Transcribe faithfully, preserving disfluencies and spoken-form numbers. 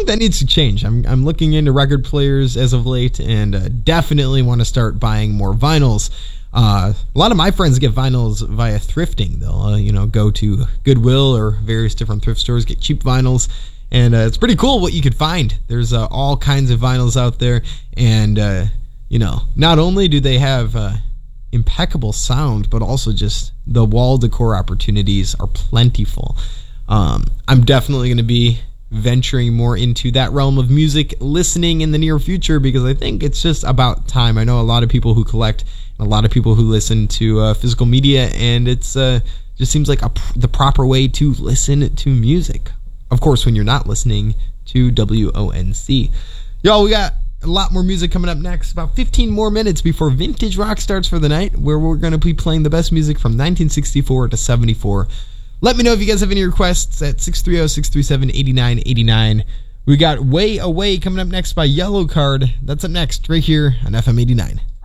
think that needs to change. I'm I'm looking into record players as of late, and uh, definitely want to start buying more vinyls. Uh, a lot of my friends get vinyls via thrifting. They'll uh, you know go to Goodwill or various different thrift stores, get cheap vinyls, and uh, it's pretty cool what you could find. There's uh, all kinds of vinyls out there, and uh, you know not only do they have uh, impeccable sound, but also just the wall decor opportunities are plentiful. Um, I'm definitely going to be venturing more into that realm of music listening in the near future, because I think it's just about time. I know a lot of people who collect, and a lot of people who listen to uh, physical media, and it's uh, just seems like a, the proper way to listen to music. Of course, when you're not listening to W O N C. Y'all, we got a lot more music coming up next. About fifteen more minutes before Vintage Rock starts for the night, where we're going to be playing the best music from nineteen sixty-four to seventy-four. Let me know if you guys have any requests at six three zero, six three seven, eight nine eight nine. We got Way Away coming up next by Yellow Card. That's up next right here on F M eighty-nine.